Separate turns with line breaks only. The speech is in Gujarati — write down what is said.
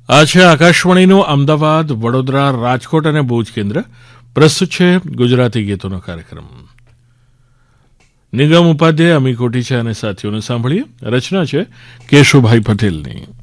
આ છે આકાશવાણીનું અમદાવાદ, વડોદરા, રાજકોટ અને ભુજ કેન્દ્ર. પ્રસ્તુત છે ગુજરાતી ગીતોનો કાર્યક્રમ. નિગમ ઉપાધ્યાય, અમી કોટી છે અને સાથીઓને સાંભળીએ. રચના છે કેશુભાઈ પટેલની.